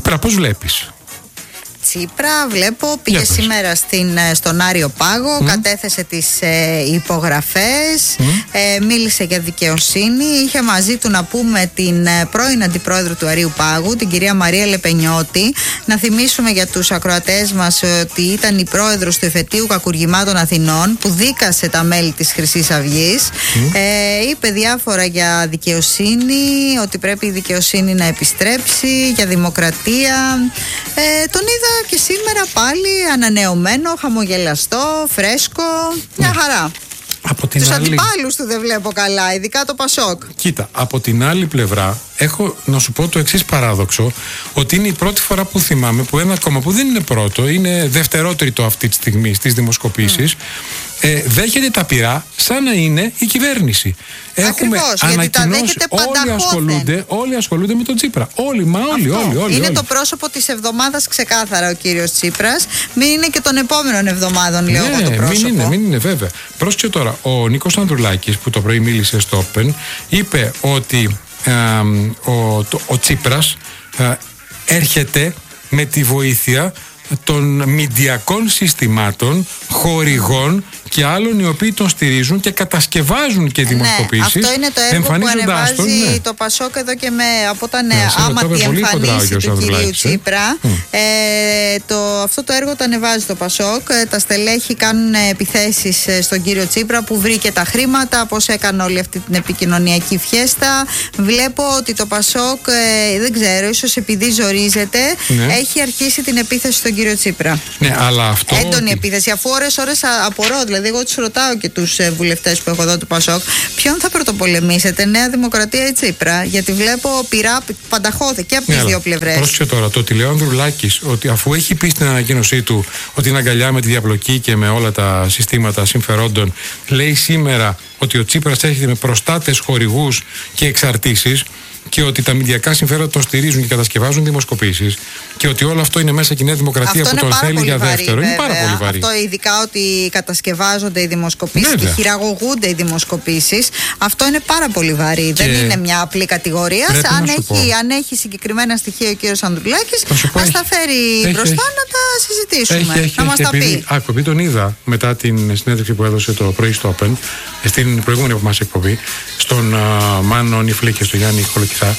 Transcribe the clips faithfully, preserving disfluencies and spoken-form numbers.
Τσίπρα πώς βλέπεις? Τσίπρα βλέπω πήγε σήμερα στην, στον Άριο Πάγο, mm. κατέθεσε τις ε, υπογραφές, mm. ε, μίλησε για δικαιοσύνη, είχε μαζί του να πούμε την ε, πρώην αντιπρόεδρο του Αρίου Πάγου, την κυρία Μαρία Λεπενιώτη. Να θυμίσουμε για τους ακροατές μας ότι ήταν η πρόεδρος του Εφετείου Κακουργημάτων Αθηνών που δίκασε τα μέλη της Χρυσής Αυγής. Mm. Ε, είπε διάφορα για δικαιοσύνη, ότι πρέπει η δικαιοσύνη να επιστρέψει, για δημοκρατία. Ε, τον είδα και σήμερα πάλι ανανεωμένο, χαμογελαστό, φρέσκο, μια χαρά. Από την Τους άλλη... αντιπάλους του δεν βλέπω καλά, ειδικά το Πασόκ. Κοίτα, από την άλλη πλευρά έχω να σου πω το εξής παράδοξο, ότι είναι η πρώτη φορά που θυμάμαι που ένα κόμμα που δεν είναι πρώτο, είναι δευτερότριτο αυτή τη στιγμή στις δημοσκοπήσεις, mm. ε, δέχεται τα πυρά σαν να είναι η κυβέρνηση. Έχουμε ανακοινώσει, όλοι ασχολούνται, όλοι ασχολούνται με τον Τσίπρα. Όλοι, μα όλοι, όλοι, όλοι. Είναι όλοι. το πρόσωπο της εβδομάδας ξεκάθαρα ο κύριος Τσίπρας. Μην είναι και των επόμενων εβδομάδων, λέω εγώ, ναι, το πρόσωπο. Μην είναι, μην είναι, βέβαια. Πρόσεχε τώρα, ο Νίκος Ανδρουλάκης που το πρωί μίλησε στο Open είπε ότι ε, ο, το, ο Τσίπρας ε, έρχεται με τη βοήθεια των μηντιακών συστημάτων, χορηγών και άλλων οι οποίοι τον στηρίζουν και κατασκευάζουν και δημοσκοπήσεις. Ναι, αυτό είναι το έργο που ανεβάζει τον, ναι. το Πασόκ εδώ και με, από όταν ναι, άματη εμφανίσει του κυρίου Τσίπρα. Mm. Ε, το, αυτό το έργο το ανεβάζει το Πασόκ. Τα στελέχη κάνουν επιθέσεις στον κύριο Τσίπρα που βρήκε τα χρήματα, πώς έκανε όλη αυτή την επικοινωνιακή φιέστα. Βλέπω ότι το Πασόκ, ε, δεν ξέρω, ίσως επειδή ζορίζεται, ναι. έχει αρχίσει την επίθεση στον κύριο Τσίπρα. Ναι, αλλά αυτό έντονη ότι... επίθεση, αφού ώρες-ώρες απορώ. Δηλαδή, εγώ τους ρωτάω και τους ε, βουλευτές που έχω εδώ του Πασόκ, ποιον θα πρωτοπολεμήσετε, Νέα Δημοκρατία ή Τσίπρα? Γιατί βλέπω πειρά πανταχώθηκε και από τις ναι, δύο πλευρές. Πρόσεξε τώρα, το ότι λέει ο Ανδρουλάκης ότι αφού έχει πει στην ανακοίνωσή του ότι είναι αγκαλιά με τη διαπλοκή και με όλα τα συστήματα συμφερόντων, λέει σήμερα ότι ο Τσίπρας έρχεται με προστάτες, χορηγούς και εξαρτήσεις και ότι τα μηντιακά συμφέροντα τον στηρίζουν και κατασκευάζουν δημοσκοπήσεις και ότι όλο αυτό είναι μέσα και η Νέα Δημοκρατία αυτό που τον θέλει για βαρύ, δεύτερο. Βέβαια. Είναι πάρα πολύ βαρύ. Αυτό ειδικά ότι κατασκευάζονται οι δημοσκοπήσεις και χειραγωγούνται οι δημοσκοπήσεις. Αυτό είναι πάρα πολύ βαρύ. Και δεν είναι μια απλή κατηγορία. Αν έχει, αν έχει συγκεκριμένα στοιχεία ο κύριος Ανδρουλάκης, ας τα φέρει έχει, μπροστά έχει, να τα συζητήσουμε. Έχει, έχει, να μας τα πει. Άκου, τον είδα μετά την συνέντευξη που έδωσε το πρωί στο Open, στην προηγούμενη από μας εκπομπή, στον uh, Μάνο Νιφλή και στον Γιάννη Χολοκυθά.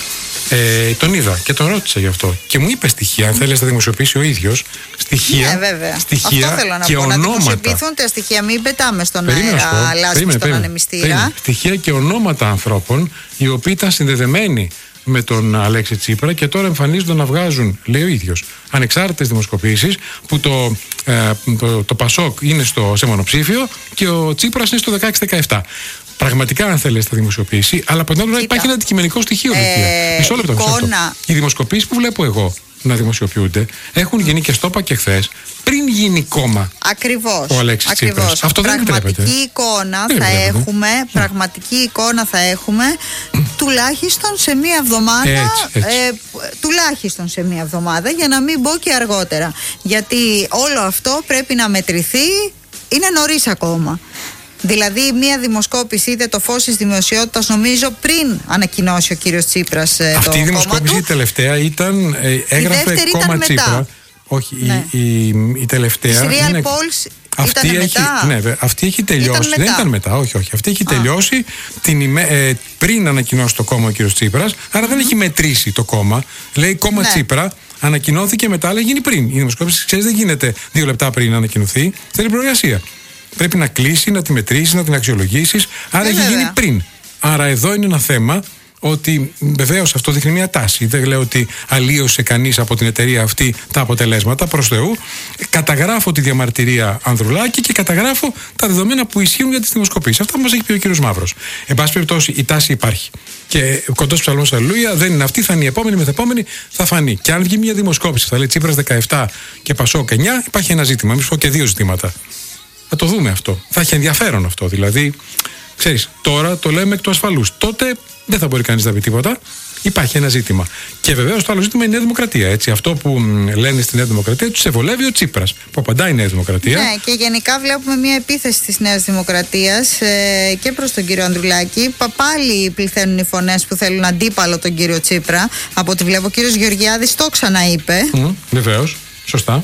Ε, τον είδα και τον ρώτησα γι' αυτό. Και μου είπε στοιχεία, αν θέλει να τα δημοσιοποιήσει ο ίδιος. Στοιχεία, ναι, βέβαια. στοιχεία αυτό θέλω να και πω, ονόματα. Να δημοσιοποιηθούν τα στοιχεία, μην πετάμε στον αέρα, λάσπη στον ανεμιστήρα. Στοιχεία και ονόματα ανθρώπων οι οποίοι ήταν συνδεδεμένοι με τον Αλέξη Τσίπρα και τώρα εμφανίζονται να βγάζουν, λέει ο ίδιος, ανεξάρτητες δημοσκοπήσεις που το, ε, το, το Πασόκ είναι στο, σε μονοψήφιο και ο Τσίπρας είναι στο δεκαέξι δεκαεπτά. Πραγματικά, αν θέλετε, θα δημοσιοποιήσει, αλλά από την άλλη υπάρχει ένα αντικειμενικό στοιχείο. Ε, μισό λεπτό, μισό λεπτό. Οι δημοσκοπήσεις που βλέπω εγώ να δημοσιοποιούνται έχουν γίνει και στο είπα και χθες, πριν γίνει κόμμα. Ακριβώς. Ο Αλέξης Τσίπρας. Αυτό δεν επιτρέπεται. Εικόνα δεν θα επιτρέπεται. έχουμε, mm. Πραγματική εικόνα θα έχουμε mm. τουλάχιστον σε μία εβδομάδα. Έτσι, έτσι. Ε, τουλάχιστον σε μία εβδομάδα, για να μην πω και αργότερα. Γιατί όλο αυτό πρέπει να μετρηθεί. Είναι νωρίς ακόμα. Δηλαδή, μία δημοσκόπηση είδε το φως της δημοσιότητας, νομίζω, πριν ανακοινώσει ο κύριος Τσίπρας ε, αυτή το η δημοσκόπηση η τελευταία ήταν. Ε, έγραφε η κόμμα ήταν Τσίπρα. Μετά. Όχι, ναι. η, η, η τελευταία. Η Real είναι... Polls αυτή ήταν έχει, μετά. Ναι, αυτή έχει τελειώσει. Ήταν δεν ήταν μετά, όχι, όχι. Αυτή έχει Α. τελειώσει την ημέ, ε, πριν ανακοινώσει το κόμμα ο κύριος Τσίπρας. Άρα mm. δεν έχει μετρήσει το κόμμα. Λέει κόμμα ναι. Τσίπρα. Ανακοινώθηκε μετά, αλλά γίνει πριν. Η δημοσκόπηση, ξέρεις, δεν γίνεται δύο λεπτά πριν να ανακοινωθεί. Θέλει προεργασία. Πρέπει να κλείσει, να τη μετρήσει, να την αξιολογήσεις. Άρα έχει γίνει πριν. Άρα εδώ είναι ένα θέμα ότι βεβαίως αυτό δείχνει μια τάση. Δεν λέω ότι αλλίωσε κανείς από την εταιρεία αυτή τα αποτελέσματα, προς Θεού. Καταγράφω τη διαμαρτυρία Ανδρουλάκη και καταγράφω τα δεδομένα που ισχύουν για τις δημοσκοπήσεις. Αυτά μας έχει πει ο κύριος Μαύρος. Εν πάση περιπτώσει, η τάση υπάρχει. Και κοντός ψαλμός αλληλούια, δεν είναι αυτή, θα είναι η επόμενη, μεθεπόμενη, θα φανεί. Και αν βγει μια δημοσκόπηση, θα λέει Τσίπρας δεκαεπτά και Πασόκ εννιά, υπάρχει ένα ζήτημα. Μην σου πω και δύο ζητήματα. Θα το δούμε αυτό. Θα έχει ενδιαφέρον αυτό. Δηλαδή, ξέρεις, τώρα το λέμε εκ του ασφαλούς. Τότε δεν θα μπορεί κανείς να πει τίποτα. Υπάρχει ένα ζήτημα. Και βεβαίως το άλλο ζήτημα είναι η Νέα Δημοκρατία. Έτσι. Αυτό που λένε στη Νέα Δημοκρατία τους ευολεύει ο Τσίπρας, που απαντάει η Νέα Δημοκρατία. Ναι, και γενικά βλέπουμε μια επίθεση της Νέας Δημοκρατίας ε, και προς τον κύριο Ανδρουλάκη. Πάλι πληθαίνουν οι φωνές που θέλουν αντίπαλο τον κύριο Τσίπρα. Από ό,τι βλέπω, ο κύριος Γεωργιάδης το ξαναείπε. Mm, βεβαίως, σωστά.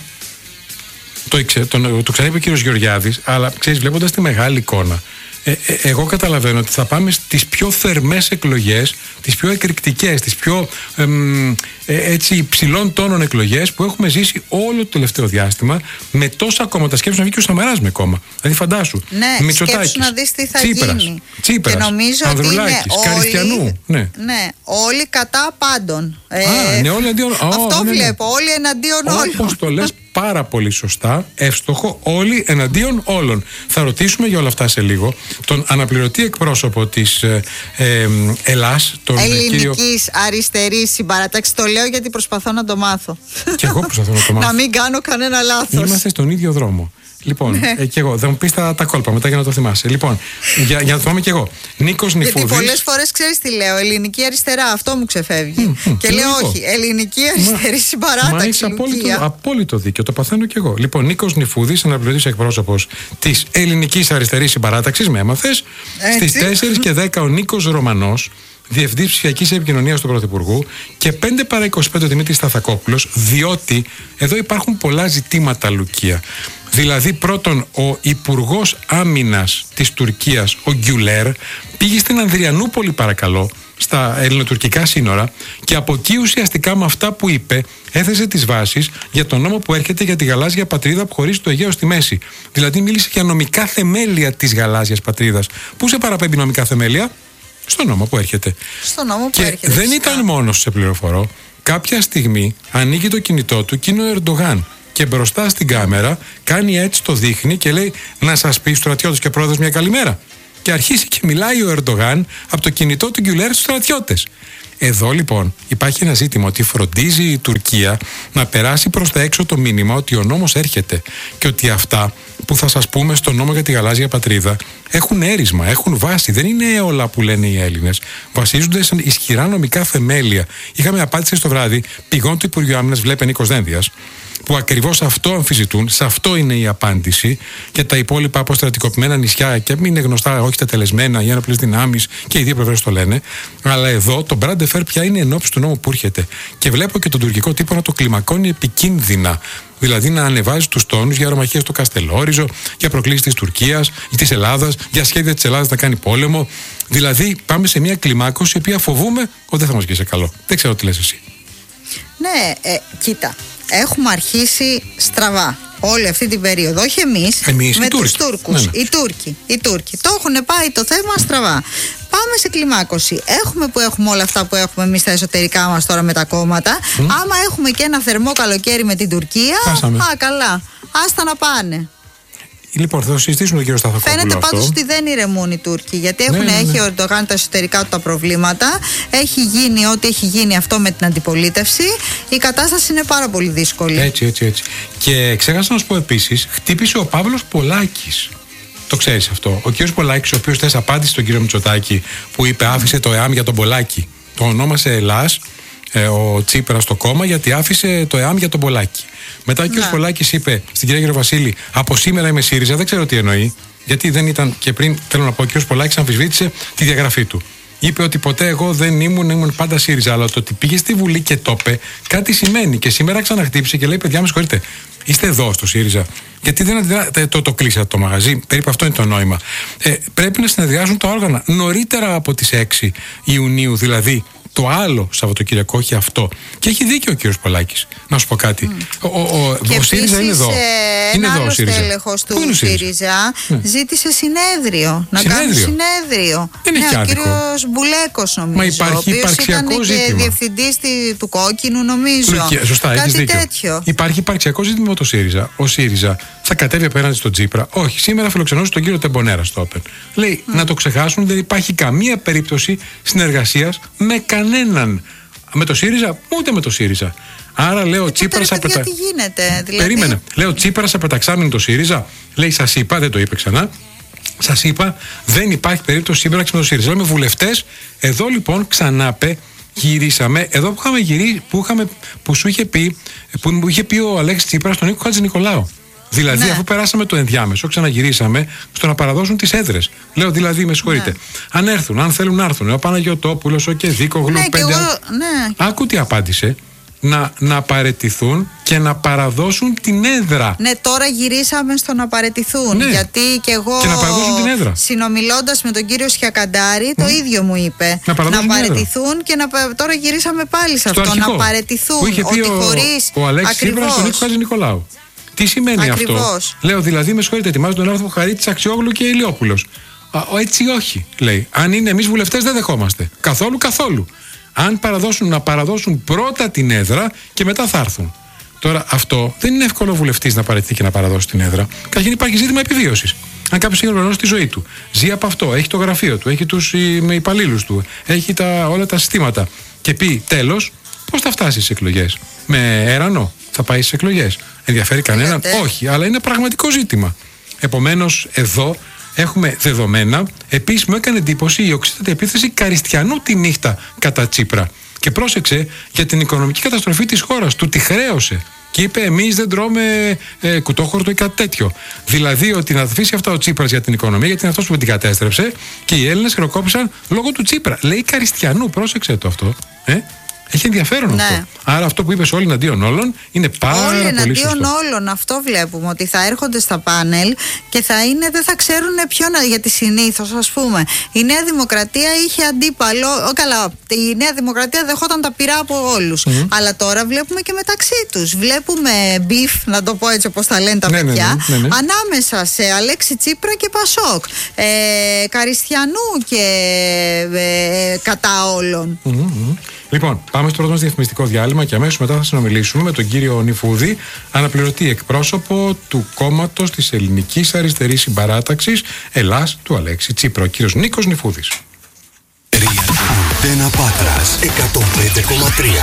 Το, ήξε, το, το ξαναείπε ο κύριος Γεωργιάδης, αλλά ξέρεις, βλέποντας τη μεγάλη εικόνα. Ε, ε, εγώ καταλαβαίνω ότι θα πάμε στις πιο θερμές εκλογές, τις πιο εκρηκτικές, τις πιο εμ, ε, έτσι υψηλών τόνων εκλογές που έχουμε ζήσει όλο το τελευταίο διάστημα, με τόσα κόμματα. Σκέψου να βγει και ο Σαμαράς με κόμμα. Δηλαδή φαντάσου. Ναι, σκέψου να δεις τι θα Τσίπρας, γίνει. Τσίπρας, και νομίζω Ανδρουλάκης, ότι είναι Καριστιανού. όλοι, ναι. ναι, όλοι κατά πάντων. Ε, Α, ναι, όλοι αντίον, αυτό oh, ναι, ναι. βλέπω, όλοι εναντίον όλων. Όπως το λες πάρα πολύ σωστά, εύστοχο, όλοι εναντίον όλων. Θα ρωτήσουμε για όλα αυτά σε λίγο τον αναπληρωτή εκπρόσωπο της ε, ε, Ελλάς, τον Ελληνικής κύριο... αριστερής συμπαράταξη. Το λέω γιατί προσπαθώ να το μάθω. Και εγώ προσπαθώ να το μάθω. Να μην κάνω κανένα λάθος. Είμαστε στον ίδιο δρόμο. Λοιπόν, ε, και εγώ, θα μου πεις τα, τα κόλπα μετά για να το θυμάσαι. Λοιπόν, για, για να το θυμάμαι και εγώ. Νίκος Νυφούδης. Γιατί πολλές φορές ξέρεις τι λέω, ελληνική αριστερά, αυτό μου ξεφεύγει. Mm, mm, και λέω εγώ. Όχι, ελληνική αριστερή συμπαράταξη. Μα έχεις απόλυτο, απόλυτο δίκιο, το παθαίνω και εγώ. Λοιπόν, Νίκος Νυφούδης, αναπληρωτής εκπρόσωπος της ελληνικής αριστερής συμπαράταξης, με έμαθες. Στις τέσσερις και δέκα ο Νίκος Ρωμανός, Διευθυντής Ψηφιακής Επικοινωνίας του Πρωθυπουργού, και πέντε παρά είκοσι πέντε ο Δημήτρης Σταθακόπουλος, διότι εδώ υπάρχουν πολλά ζητήματα, Λουκία. Δηλαδή, πρώτον, ο Υπουργός Άμυνας της Τουρκίας, ο Γκιουλέρ, πήγε στην Ανδριανούπολη, παρακαλώ, στα ελληνοτουρκικά σύνορα, και από εκεί ουσιαστικά με αυτά που είπε έθεσε τις βάσεις για τον νόμο που έρχεται για τη γαλάζια πατρίδα που χωρίζει το Αιγαίο στη μέση. Δηλαδή, μίλησε για νομικά θεμέλια της γαλάζιας πατρίδας. Πού σε παραπέμπει νομικά θεμέλια? Στο νόμο που έρχεται. Στο νόμο που και έρχεται. δεν φυσικά. ήταν μόνος, σε πληροφορώ. Κάποια στιγμή ανοίγει το κινητό του και είναι ο Ερντογάν. Και μπροστά στην κάμερα κάνει έτσι, το δείχνει και λέει: να σας πει στρατιώτες και πρόεδρος μια καλημέρα. Και αρχίσει και μιλάει ο Ερντογάν από το κινητό του Γκιουλέρ στους στρατιώτες. Εδώ λοιπόν υπάρχει ένα ζήτημα, ότι φροντίζει η Τουρκία να περάσει προς τα έξω το μήνυμα ότι ο νόμος έρχεται και ότι αυτά που θα σας πούμε στο νόμο για τη γαλάζια πατρίδα έχουν έρισμα, έχουν βάση. Δεν είναι όλα που λένε οι Έλληνες. Βασίζονται σε ισχυρά νομικά θεμέλια. Είχαμε απάντηση στο βράδυ πηγών του Υπουργείου Άμυνας, βλέπε Νίκος Δένδιας, που ακριβώς αυτό αμφισβητούν, σε αυτό είναι η απάντηση, και τα υπόλοιπα αποστρατικοποιημένα νησιά, και μην είναι γνωστά, όχι τετελεσμένα ή ένοπλες δυνάμεις, και οι δύο πλευρές το λένε. Αλλά εδώ το Μπράντε Φέρ πια είναι ενόψει του νόμου που έρχεται. Και βλέπω και τον τουρκικό τύπο να το κλιμακώνει επικίνδυνα. Δηλαδή να ανεβάζει τους τόνους για αερομαχίες στο Καστελόριζο, για προκλήσεις της Τουρκίας ή της Ελλάδας, για σχέδια της Ελλάδας να κάνει πόλεμο. Δηλαδή πάμε σε μια κλιμάκωση η οποία φοβούμε ότι δεν θα μας βγει σε καλό. Δεν ξέρω τι λες εσύ. Ναι, ε, κοίτα. Έχουμε αρχίσει στραβά όλη αυτή την περίοδο. Όχι εμείς, εμείς με τους Τούρκοι. Τούρκους. Ναι, ναι. Οι Τούρκοι, οι Τούρκοι. Το έχουν πάει το θέμα στραβά. Πάμε σε κλιμάκωση. Έχουμε που έχουμε όλα αυτά που έχουμε εμείς στα εσωτερικά μας τώρα με τα κόμματα. Mm. Άμα έχουμε και ένα θερμό καλοκαίρι με την Τουρκία. Χάσαμε. Α, καλά. Άστα να πάνε. Λοιπόν, θα το συζητήσουμε τον κύριο Σταθακόπουλο. Φαίνεται πάντως ότι δεν ηρεμούν οι Τούρκοι, γιατί έχουν, ναι, ναι, ναι. έχει ο Ερντογάν τα εσωτερικά του τα προβλήματα. Έχει γίνει ό,τι έχει γίνει αυτό με την αντιπολίτευση. Η κατάσταση είναι πάρα πολύ δύσκολη. Έτσι, έτσι, έτσι. Και ξέχασα να σου πω επίσης, χτύπησε ο Παύλος Πολάκης. Το ξέρεις αυτό. Ο κύριος Πολάκης, ο οποίος θες απάντησε στον κύριο Μητσοτάκη, που είπε άφησε το ΕΑΜ για τον Πολάκη. Το ονόμασε Ελλάς, ε, ο Τσίπρας στο κόμμα, γιατί άφησε το ΕΑΜ για τον Πολάκη. Μετά ο κ. Πολάκης είπε στην κυρία Γεροβασίλη: από σήμερα είμαι ΣΥΡΙΖΑ. Δεν ξέρω τι εννοεί, γιατί δεν ήταν και πριν. Θέλω να πω, ο κ. Πολάκης αμφισβήτησε τη διαγραφή του. Είπε ότι ποτέ εγώ δεν ήμουν, ήμουν πάντα ΣΥΡΙΖΑ. Αλλά το ότι πήγε στη Βουλή και το είπε, κάτι σημαίνει. Και σήμερα ξαναχτύπησε και λέει: παιδιά, με συγχωρείτε, είστε εδώ στο ΣΥΡΙΖΑ. Γιατί δεν αντιδράτε, το, το κλείσατε το μαγαζί. Περίπου αυτό είναι το νόημα. Ε, πρέπει να συνεδριάζουν τα όργανα νωρίτερα από τις έξι Ιουνίου, δηλαδή το άλλο Σαββατοκυριακό, όχι αυτό. Και έχει δίκιο ο κύριος Πολάκης. Να σου πω κάτι. Mm. Ο, ο, ο, και ο ΣΥΡΙΖΑ είναι εδώ. Είναι εδώ ο ΣΥΡΙΖΑ. Ένα άλλος του ΣΥΡΙΖΑ ναι. ζήτησε συνέδριο. Να συνέδριο. κάνει συνέδριο. Δεν είναι ναι, ο κύριος Μπουλέκος, νομίζω. Μα υπάρχει υπαρξιακό ήταν ζήτημα. Και διευθυντής του Κόκκινου, νομίζω. Λουκία, σωστά, κάτι έχεις δίκιο. τέτοιο. Υπάρχει υπαρξιακό ζήτημα με το ΣΥΡΙΖΑ. Ο ΣΥΡΙΖΑ θα κατέβει απέναντι στον Τσίπρα. Όχι, σήμερα φιλοξενούσε τον κύριο Τεμπονέρα στο Open. Λέει mm. να το ξεχάσουν, δεν υπάρχει καμία περίπτωση συνεργασίας με κανέναν. Με το ΣΥΡΙΖΑ, ούτε με το ΣΥΡΙΖΑ. Άρα λέω Τσίπρας απετα... Τι γίνεται, δηλαδή... Περίμενε. Λέω Τσίπρας απεταξάμενο το ΣΥΡΙΖΑ. Λέει σας είπα, δεν το είπε ξανά. Σας είπα, δεν υπάρχει περίπτωση σύμπραξη με το ΣΥΡΙΖΑ. Λέμε βουλευτές. Εδώ λοιπόν ξανάπε γυρίσαμε εδώ που είχαμε γυρίσει, που, είχαμε, που σου είχε πει, που μου είχε πει ο Αλέξης Τσίπρας στον Νίκο Χατζηνικολάου. Δηλαδή, ναι. αφού περάσαμε το ενδιάμεσο, ξαναγυρίσαμε στο να παραδώσουν τις έδρες. Λέω δηλαδή, με συγχωρείτε. Ναι. Αν έρθουν, αν θέλουν να έρθουν, ο Παναγιωτόπουλος, ο Κεδίκογλου, ναι, πέντε. Εγώ, ναι. Άκου τι απάντησε. Να, να παραιτηθούν και να παραδώσουν την έδρα. Ναι, τώρα γυρίσαμε στο να παραιτηθούν. Ναι. Γιατί και εγώ, και να παραδώσουν την έδρα. Συνομιλώντας με τον κύριο Σιακαντάρη, το mm. ίδιο μου είπε. Να, να παραιτηθούν και να, τώρα γυρίσαμε πάλι σε στο αυτό. Αρχικό, να παραιτηθούν. Που είχε πει ότι ο, χωρίς... ο Αλέξης Τσίπρας στον Νίκο Χατζηνικολάου. Τι σημαίνει Ακριβώς. αυτό? Λέω δηλαδή, με συγχωρείτε, ετοιμάζουν τον άρθρο Χαρίτης, Αξιόγλου και Ηλιόπουλος. Α, έτσι όχι, λέει. Αν είναι εμείς βουλευτές, δεν δεχόμαστε. Καθόλου, καθόλου. Αν παραδώσουν, να παραδώσουν πρώτα την έδρα και μετά θα έρθουν. Τώρα, αυτό δεν είναι εύκολο ο βουλευτής να παραιτηθεί και να παραδώσει την έδρα. Καταρχήν υπάρχει ζήτημα επιβίωσης. Αν κάποιος έχει οργανώσει τη ζωή του, ζει από αυτό, έχει το γραφείο του, έχει τους υπαλλήλους του, έχει τα, όλα τα συστήματα και πει τέλος, πώς θα φτάσει στις εκλογές? Με έρανο θα πάει στις εκλογές? Ενδιαφέρει κανέναν? Όχι, αλλά είναι πραγματικό ζήτημα. Επομένως, εδώ έχουμε δεδομένα. Επίσης, μου έκανε εντύπωση η οξύτατη επίθεση Καριστιανού τη νύχτα κατά Τσίπρα. Και πρόσεξε για την οικονομική καταστροφή της χώρας. Του τη χρέωσε. Και είπε: εμείς δεν τρώμε ε, κουτόχορτο ή κάτι τέτοιο. Δηλαδή, ότι να αφήσει αυτά ο Τσίπρας για την οικονομία, γιατί είναι αυτός που την κατέστρεψε και οι Έλληνες χρεοκόπησαν λόγω του Τσίπρα. Λέει Καριστιανού, πρόσεξε το αυτό. Ε? Έχει ενδιαφέρον ναι. αυτό. Άρα αυτό που είπες όλοι εναντίον όλων είναι πάρα όλοι πολύ σωστό. Όλοι εναντίον όλων. Αυτό βλέπουμε. Ότι θα έρχονται στα πάνελ και θα είναι, δεν θα ξέρουν ποιον. Γιατί συνήθως, ας πούμε, η Νέα Δημοκρατία είχε αντίπαλο. Ο, καλά, η Νέα Δημοκρατία δεχόταν τα πυρά από όλους. Mm-hmm. Αλλά τώρα βλέπουμε και μεταξύ τους. Βλέπουμε μπιφ, να το πω έτσι όπως τα λένε τα ναι, παιδιά, ναι, ναι, ναι, ναι. ανάμεσα σε Αλέξη Τσίπρα και Πασόκ. Ε, Καριστιανού και ε, κατά όλων. Mm-hmm. Λοιπόν, πάμε στο πρώτο μας διαφημιστικό διάλειμμα και αμέσως μετά θα συνομιλήσουμε με τον κύριο Νιφούδη, αναπληρωτή εκπρόσωπο του κόμματος της Ελληνικής Αριστερής Συμπαράταξης Ελλάς του Αλέξη Τσίπρα, ο κύριος Νίκος Νιφούδης. Αντένα Πάτρας εκατόν πέντε κόμμα τρία.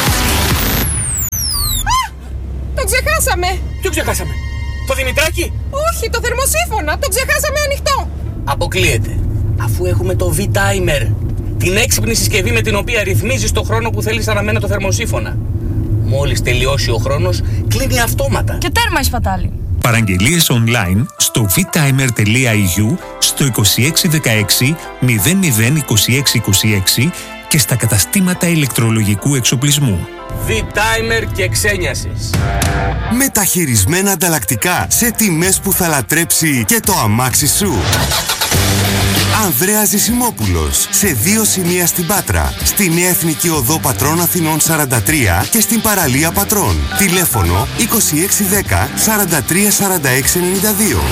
Το ξεχάσαμε! Ποιο ξεχάσαμε? Το Δημητράκη? Όχι, το θερμοσύφωνα! Το ξεχάσαμε ανοιχτό! Αποκλείεται. Αφού έχουμε το V-Timer, την έξυπνη συσκευή με την οποία ρυθμίζεις το χρόνο που θέλεις αναμένα το θερμοσύφωνα. Μόλις τελειώσει ο χρόνος, κλείνει αυτόματα. Και τέρμα η σπατάλη. Παραγγελίες online στο vtimer.eu, στο είκοσι έξι δεκαέξι μηδέν μηδέν είκοσι έξι είκοσι έξι και στα καταστήματα ηλεκτρολογικού εξοπλισμού. V-Timer και ξένιασης. Μεταχειρισμένα ανταλλακτικά σε τιμές που θα λατρέψει και το αμάξι σου. Ανδρέας Ζησιμόπουλος, σε δύο σημεία στην Πάτρα, στη Νέα Εθνική Οδό Πατρών Αθηνών σαράντα τρία και στην παραλία Πατρών. Τηλέφωνο είκοσι έξι δέκα σαράντα τρία σαράντα έξι ενενήντα δύο.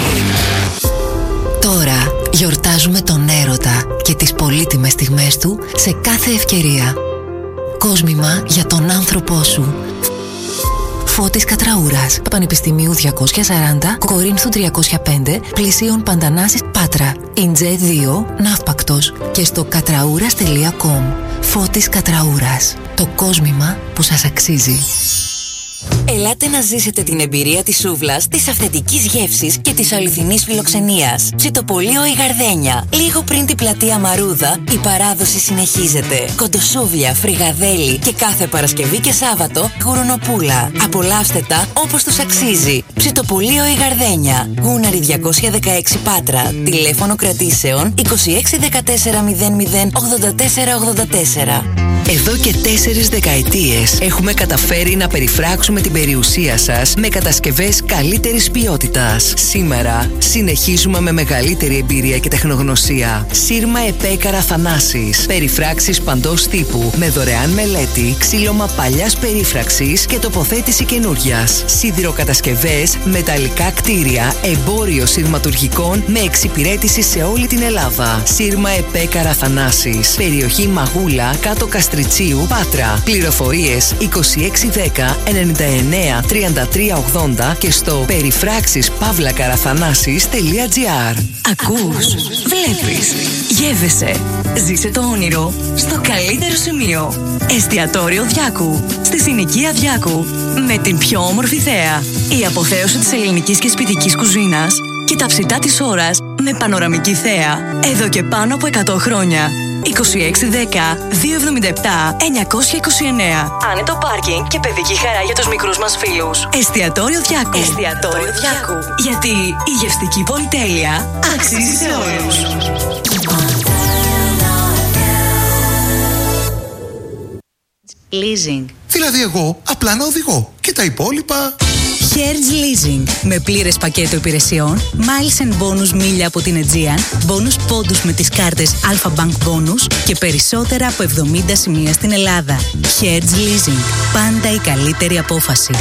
Τώρα γιορτάζουμε τον έρωτα και τις πολύτιμες στιγμές του σε κάθε ευκαιρία. Κόσμημα για τον άνθρωπό σου. Φώτης Κατραούρας, Πανεπιστημίου διακόσια σαράντα, Κορίνθου τριακόσια πέντε, Πλησίων Παντανάσης, Πάτρα. Ιντζέ δύο, Ναύπακτος και στο κατραούρας τελεία κομ. Φώτης Κατραούρας. Το κόσμημα που σας αξίζει. Ελάτε να ζήσετε την εμπειρία της σούβλας, της αυθεντικής γεύσης και της αληθινής φιλοξενίας. Ψητοπολείο η Γαρδένια. Λίγο πριν την πλατεία Μαρούδα, η παράδοση συνεχίζεται. Κοντοσούβλια, φρυγαδέλι και κάθε Παρασκευή και Σάββατο γουρνοπούλα. Απολαύστε τα όπως τους αξίζει. Ψητοπολείο η Γαρδένια. Γούναρη διακόσια δεκαέξι Πάτρα. Τηλέφωνο κρατήσεων είκοσι έξι δεκατέσσερα μηδέν μηδέν ογδόντα τέσσερα ογδόντα τέσσερα. Εδώ και τέσσερις δεκαετίες έχουμε καταφέρει να περιφράξουμε την περιουσία σας με κατασκευές καλύτερης ποιότητας. Σήμερα συνεχίζουμε με μεγαλύτερη εμπειρία και τεχνογνωσία. Σύρμα Επέκαρα Θανάσης. Περιφράξεις παντός τύπου με δωρεάν μελέτη, ξύλωμα παλιάς περίφραξης και τοποθέτηση καινούριας. Σιδηροκατασκευές, μεταλλικά κτίρια, εμπόριο σειρματουργικών με εξυπηρέτηση σε όλη την Ελλάδα. Σύρμα Επέκαρα Θανάσης. Περιοχή Μαγούλα, κάτω Καστριτσίου, Πάτρα. Πληροφορίες είκοσι έξι δέκα ενενήντα εννέα τριάντα τρία ογδόντα και στο περιφράξεις παύλα καραθανάσης τελεία τζι άρ. Ακούς, βλέπεις, γεύεσαι. Ζήσε το όνειρο στο καλύτερο σημείο. Εστιατόριο Διάκου, στη συνοικία Διάκου, με την πιο όμορφη θέα. Η αποθέωση της ελληνικής και σπιτικής κουζίνας και τα ψητά της ώρας με πανοραμική θέα. Εδώ και πάνω από εκατό χρόνια. είκοσι έξι δέκα δύο εβδομήντα επτά εννιακόσια είκοσι εννέα. Άνετο πάρκινγκ και παιδική χαρά για τους μικρούς μας φίλους. Εστιατόριο Διάκου. Εστιατόριο Διάκου. Γιατί η γευστική πολυτέλεια αξίζει σε όλους. Leasing. Δηλαδή εγώ απλά να οδηγώ και τα υπόλοιπα... Hertz Leasing. Με πλήρες πακέτο υπηρεσιών, miles and bonus μίλια από την Aegean, bonus πόντους με τις κάρτες Alpha Bank Bonus και περισσότερα από εβδομήντα σημεία στην Ελλάδα. Hertz Leasing. Πάντα η καλύτερη απόφαση.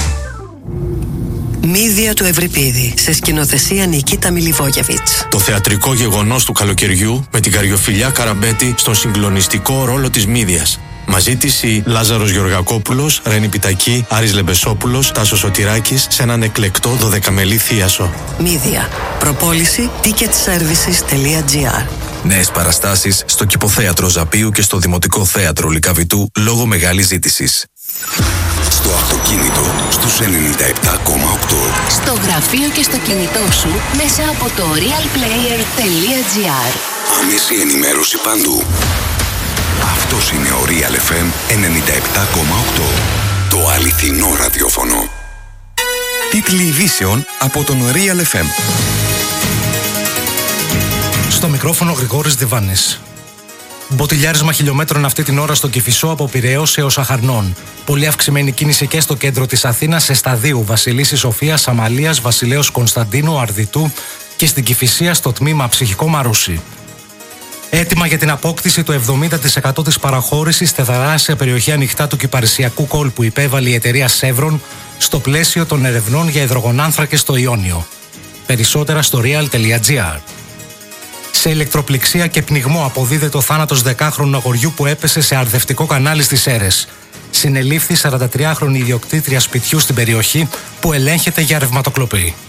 Μύδια του Ευρυπίδη, σε σκηνοθεσία Νικίτα Μιλιβόγεβιτς. Το θεατρικό γεγονός του καλοκαιριού με την Καριοφιλιά Καραμπέτη στον συγκλονιστικό ρόλο της Μύδιας. Μαζί της η Λάζαρος Γεωργακόπουλος, Ρένη Πιτακή, Άρης Λεμπεσόπουλος, Τάσος Σωτηράκης σε έναν εκλεκτό δωδεκαμελή θίασο. Μύδια. Προπόληση ticket services τελεία gr. Νέες παραστάσεις στο Κηποθέατρο Ζαπίου και στο Δημοτικό Θέατρο Λυκαβητού λόγω μεγάλης ζήτησης. Στο αυτοκίνητο στους ενενήντα επτά κόμμα οκτώ. Στο γραφείο και στο κινητό σου μέσα από το realplayer τελεία gr. Άμεση ενημέρωση παντού. Αυτός είναι ο Real εφ εμ ενενήντα επτά κόμμα οκτώ. Το αληθινό ραδιόφωνο. Τίτλοι ειδήσεων από τον Real εφ εμ. Στο μικρόφωνο Γρηγόρης Διβάνης. Μποτιλιάρισμα χιλιόμετρων αυτή την ώρα στο Κηφισό από Πειραιώς έως Αχαρνών. Πολύ αυξημένη κίνηση και στο κέντρο της Αθήνας σε Σταδίου, Βασιλίσσης Σοφίας, Αμαλίας, Βασιλέως Κωνσταντίνου, Αρδιτού και στην Κηφισία στο τμήμα Ψυχικό Μαρούσι. Έτοιμα για την απόκτηση του εβδομήντα τοις εκατό της παραχώρησης στη θαλάσσια περιοχή ανοιχτά του Κυπαρισιακού κόλπου υπέβαλε η εταιρεία Σεύρον στο πλαίσιο των ερευνών για υδρογονάνθρακες στο Ιόνιο. Περισσότερα στο real τελεία gr. Σε ηλεκτροπληξία και πνιγμό αποδίδεται ο θάνατος δεκάχρονου αγοριού που έπεσε σε αρδευτικό κανάλι στις Σέρρες. Συνελήφθη σαραντατριάχρονη ιδιοκτήτρια σπιτιού στην περιοχή που ελέγχεται για ρευματοκλοπή.